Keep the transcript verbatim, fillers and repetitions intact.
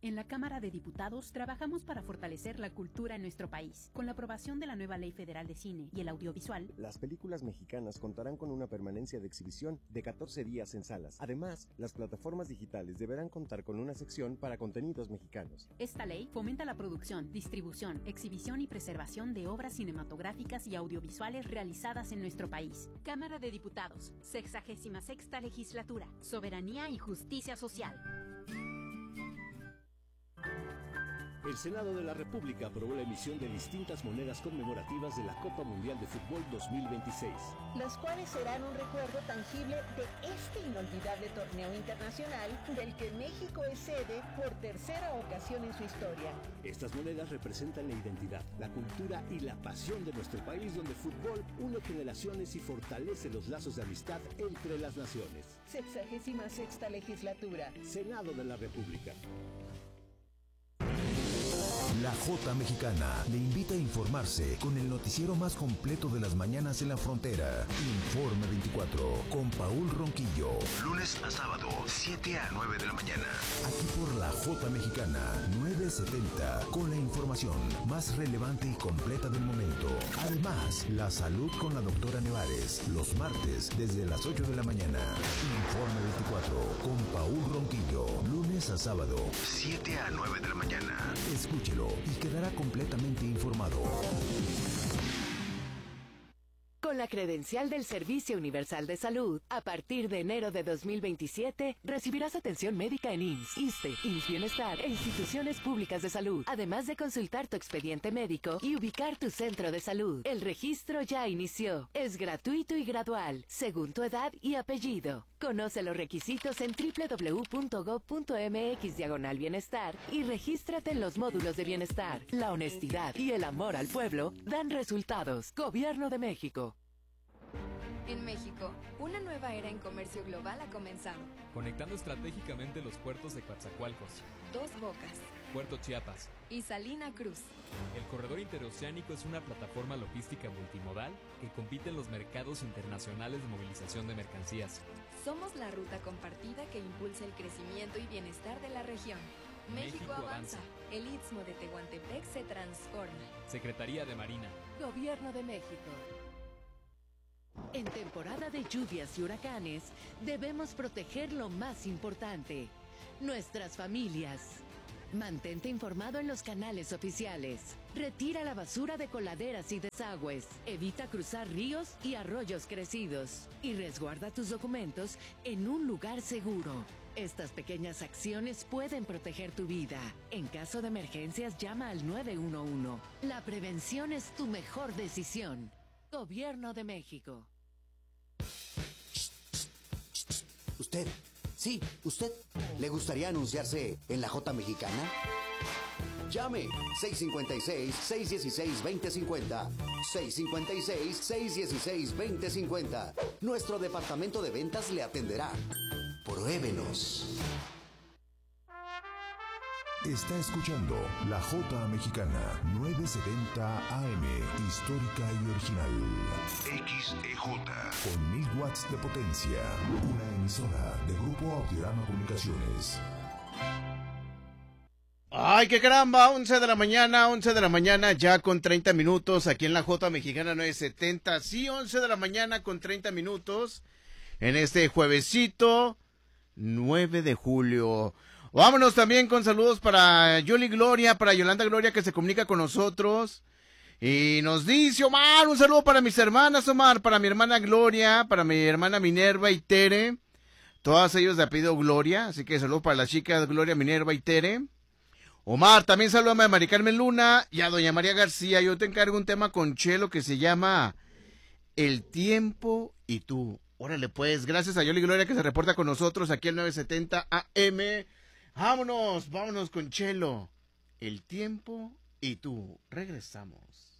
En la Cámara de Diputados trabajamos para fortalecer la cultura en nuestro país. Con la aprobación de la nueva Ley Federal de Cine y el Audiovisual, las películas mexicanas contarán con una permanencia de exhibición de catorce días en salas. Además, las plataformas digitales deberán contar con una sección para contenidos mexicanos. Esta ley fomenta la producción, distribución, exhibición y preservación de obras cinematográficas y audiovisuales realizadas en nuestro país. Cámara de Diputados, sexagésima sexta Legislatura, Soberanía y Justicia Social. El Senado de la República aprobó la emisión de distintas monedas conmemorativas de la Copa Mundial de Fútbol dos mil veintiséis. Las cuales serán un recuerdo tangible de este inolvidable torneo internacional del que México es sede por tercera ocasión en su historia. Estas monedas representan la identidad, la cultura y la pasión de nuestro país, donde el fútbol une generaciones y fortalece los lazos de amistad entre las naciones. Sexagésima sexta Legislatura. Senado de la República. La Jota Mexicana le invita a informarse con el noticiero más completo de las mañanas en la frontera. Informe veinticuatro con Paul Ronquillo. Lunes a sábado, siete a nueve de la mañana. Aquí por la Jota Mexicana, nueve setenta, con la información más relevante y completa del momento. Además, la salud con la doctora Nevares, los martes desde las ocho de la mañana. Informe veinticuatro con Paul Ronquillo, lunes a sábado, siete a nueve de la mañana. Escúchelo y quedará completamente informado. Con la credencial del Servicio Universal de Salud, a partir de enero de dos mil veintisiete, recibirás atención médica en I M S S, ISSSTE, I M S S Bienestar e instituciones públicas de salud, además de consultar tu expediente médico y ubicar tu centro de salud. El registro ya inició. Es gratuito y gradual, según tu edad y apellido. Conoce los requisitos en doble u doble u doble u punto gob punto eme equis diagonal bienestar y regístrate en los módulos de bienestar. La honestidad y el amor al pueblo dan resultados. Gobierno de México. En México, una nueva era en comercio global ha comenzado. Conectando estratégicamente los puertos de Coatzacoalcos, Dos Bocas, Puerto Chiapas y Salina Cruz. El corredor interoceánico es una plataforma logística multimodal que compite en los mercados internacionales de movilización de mercancías. Somos la ruta compartida que impulsa el crecimiento y bienestar de la región. México, México avanza. avanza. El Istmo de Tehuantepec se transforma. Secretaría de Marina. Gobierno de México. En temporada de lluvias y huracanes, debemos proteger lo más importante, nuestras familias. Mantente informado en los canales oficiales. Retira la basura de coladeras y desagües. Evita cruzar ríos y arroyos crecidos. Y resguarda tus documentos en un lugar seguro. Estas pequeñas acciones pueden proteger tu vida. En caso de emergencias, llama al nueve uno uno. La prevención es tu mejor decisión. Gobierno de México. ¿Usted? Sí, ¿usted? ¿Le gustaría anunciarse en la Jota Mexicana? Llame seis cinco seis, seis uno seis, dos cero cinco cero. seis cinco seis, seis uno seis, dos cero cinco cero. Nuestro departamento de ventas le atenderá. Pruébenos. Está escuchando La Jota Mexicana, novecientos setenta A M, histórica y original. X E J, con mil watts de potencia. Una emisora de Grupo Audiorama Comunicaciones. ¡Ay, qué caramba! once de la mañana, once de la mañana, ya con treinta minutos, aquí en La Jota Mexicana novecientos setenta. Sí, once de la mañana con treinta minutos, en este juevesito, nueve de julio. Vámonos también con saludos para Yoli Gloria, para Yolanda Gloria, que se comunica con nosotros. Y nos dice Omar, un saludo para mis hermanas, Omar, para mi hermana Gloria, para mi hermana Minerva y Tere. Todas ellos de apellido Gloria, así que saludos para las chicas Gloria, Minerva y Tere. Omar, también saludame a Mari Carmen Luna y a doña María García. Yo te encargo un tema con Chelo que se llama El Tiempo y Tú. Órale pues, gracias a Yoli Gloria que se reporta con nosotros aquí el novecientos setenta A M. Vámonos, vámonos con Chelo. El Tiempo y Tú. Regresamos.